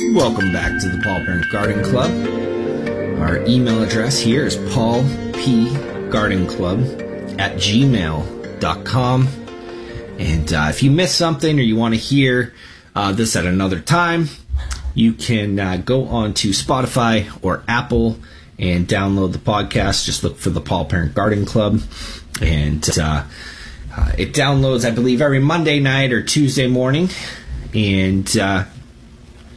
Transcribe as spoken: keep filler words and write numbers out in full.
Welcome back to the Paul Parent Garden Club. Our email address here is paulpgardenclub at gmail dot com. And uh, if you missed something or you want to hear uh, this at another time, you can uh, go on to Spotify or Apple and download the podcast. Just look for the Paul Parent Garden Club. And uh, uh, it downloads, I believe, every Monday night or Tuesday morning. And uh,